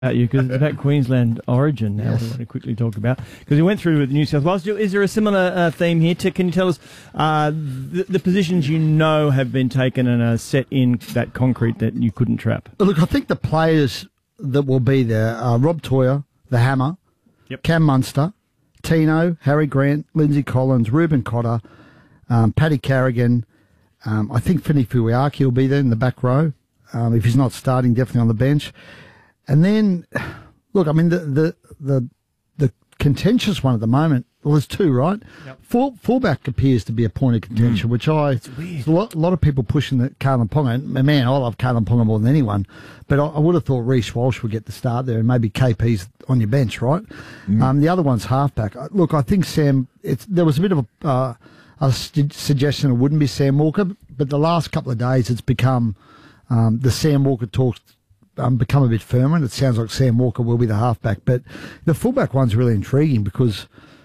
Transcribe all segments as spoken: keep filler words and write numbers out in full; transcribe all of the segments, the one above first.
About you because it's about Queensland origin now. Yes. We want to quickly talk about because we went through with New South Wales. Is there a similar uh, theme here? To, can you tell us uh, the, the positions you know have been taken and are set in that concrete that you couldn't trap? Look, I think the players that will be there are Rob Toyer, the Hammer, Yep. Cam Munster, Tino, Harry Grant, Lindsay Collins, Ruben Cotter, um, Paddy Carrigan. Um, I think Finny Fuiaki will be there in the back row. Um, if he's not starting, definitely on the bench. And then, look, I mean, the the the, the contentious one at the moment, well, there's two, right? Yep. Full, fullback appears to be a point of contention, mm. which I... It's weird. There's a lot, a lot of people pushing that Kalen Ponga. And man, I love Kalen Ponga more than anyone. But I, I would have thought Reece Walsh would get the start there and maybe K P's on your bench, right? Mm. Um, the other one's halfback. Look, I think Sam... It's, there was a bit of a, uh, a st- suggestion it wouldn't be Sam Walker, but the last couple of days it's become um, the Sam Walker talks... Um, become a bit firmer, and it sounds like Sam Walker will be the halfback. But the fullback one's really intriguing because,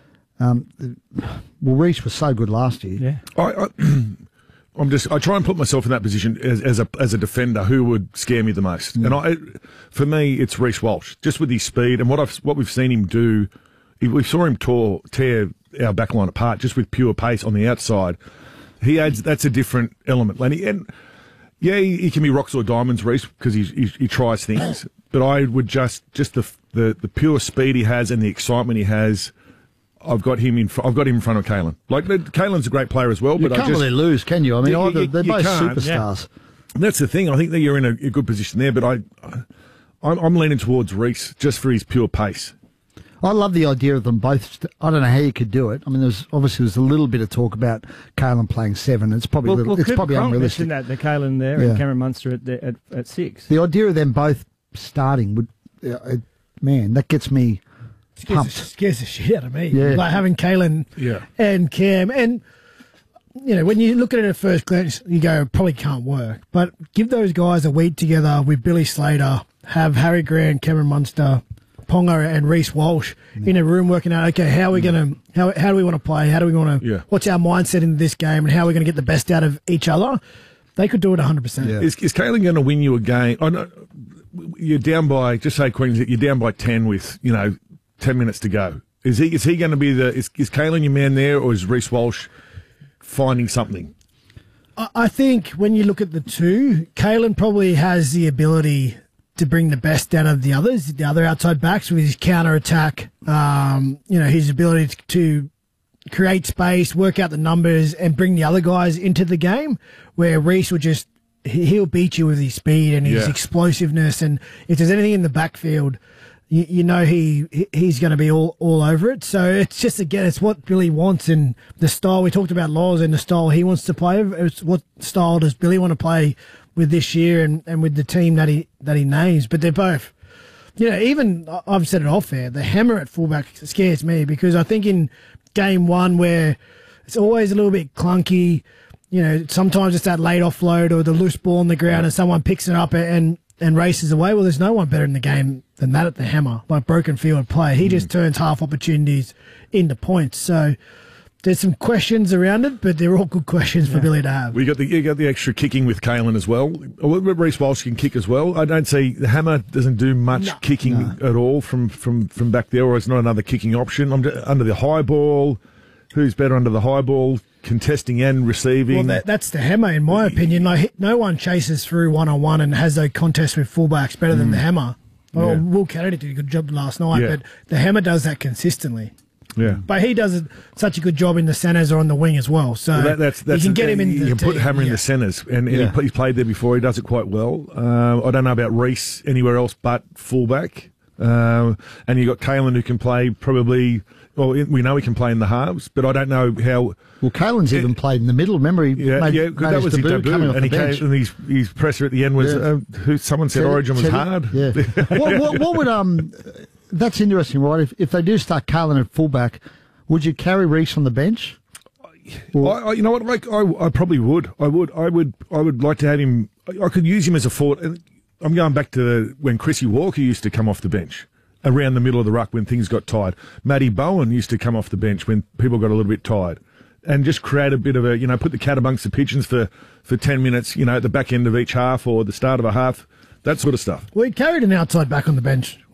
um, well, Reece was so good last year. Yeah, I, I, I'm just I try and put myself in that position as, as a as a defender who would scare me the most, mm. and I, for me, it's Reece Walsh, just with his speed and what I've what we've seen him do. We saw him tore, tear our backline apart just with pure pace on the outside. He adds that's a different element, Lenny, and. Yeah, he, he can be rocks or diamonds, Reece, because he, he he tries things. But I would just just the, the the pure speed he has and the excitement he has. I've got him in. I've got him in front of Kalen. Like Kalen's a great player as well. You but can't I just, really lose, can you? I mean, you, either, you, they're you both can't, superstars. Yeah. That's the thing. I think that you're in a, a good position there. But I, I'm, I'm leaning towards Reece just for his pure pace. I love the idea of them both. St- I don't know how you could do it. I mean, there's obviously there's a little bit of talk about Kalen playing seven. It's probably well, a little, well, it's Cooper probably Cronk unrealistic. mentioned that the Kalen there Yeah. and Cameron Munster at, the, at at six. The idea of them both starting would, uh, it, man, that gets me scares pumped. the, scares the shit out of me. Yeah. Like having Kalen Yeah. and Cam. And, you know, when you look at it at first glance, you go, it probably can't work. But give those guys a week together with Billy Slater, have Harry Grant, Cameron Munster, Ponga and Reece Walsh mm. in a room working out, okay, how are we going to, how, how do we want to play? How do we want to, yeah. what's our mindset in this game and how are we going to get the best out of each other? They could do it one hundred percent. Yeah. Is, is Kalen going to win you a game? I know you're down by, just say Queens, you're down by ten with, you know, ten minutes to go. Is he, is he going to be the, is, is Kalen your man there or is Reece Walsh finding something? I, I think when you look at the two, Kalen probably has the ability to bring the best out of the others, the other outside backs with his counter attack, um, you know, his ability to, to create space, work out the numbers, and bring the other guys into the game. Where Reece will just he'll beat you with his speed and his yeah. explosiveness, and if there's anything in the backfield, you, you know he he's going to be all all over it. So it's just again, it's what Billy wants and the style we talked about. Laws and the style he wants to play. It's what style does Billy want to play with this year and, and with the team that he that he names, but they're both, you know, even I've said it off there, the Hammer at fullback scares me because I think in game one where it's always a little bit clunky, you know, sometimes it's that late offload or the loose ball on the ground and someone picks it up and, and races away. Well, there's no one better in the game than that at the Hammer, like broken field play. He mm. just turns half opportunities into points. So there's some questions around it, but they're all good questions for yeah. Billy to have. We got the you got the extra kicking with Kalen as well. Reece Walsh can kick as well. I don't see the Hammer doesn't do much no. kicking no. at all from, from, from back there, or it's not another kicking option. I'm just, under the high ball. Who's better under the high ball, contesting and receiving? Well, that, that's the Hammer, in my opinion. Like no one chases through one on one and has those contests with fullbacks better mm. than the Hammer. Well, yeah. Will Kennedy did a good job last night, yeah. but the Hammer does that consistently. Yeah, but he does such a good job in the centres or on the wing as well. So well, that, that's, that's you can get him in. You the can team. put Hammer yeah. in the centres, and, and yeah. he, he's played there before. He does it quite well. Uh, I don't know about Reece anywhere else but fullback. Uh, and you got Kalen who can play probably. Well, we know he can play in the halves, but I don't know how. Well, Kalen's it, even played in the middle. Remember, he yeah, made, yeah, made that was his debut, debut, coming off and he the bench. came, and his his presser at the end was Yeah. uh, who someone said Teddy, Origin was Teddy, hard. Yeah. what, what, what would um? That's interesting, right? If if they do start Kalen at fullback, would you carry Reece on the bench? I, I, you know what? Like I, I probably would. I would. I would. I would like to have him. I, I could use him as a forward. And I'm going back to when Chrissy Walker used to come off the bench around the middle of the ruck when things got tired. Matty Bowen used to come off the bench when people got a little bit tired, and just create a bit of a, you know, put the cat amongst the pigeons for, for ten minutes, you know, at the back end of each half or the start of a half. that sort of stuff. We carried an outside back on the bench.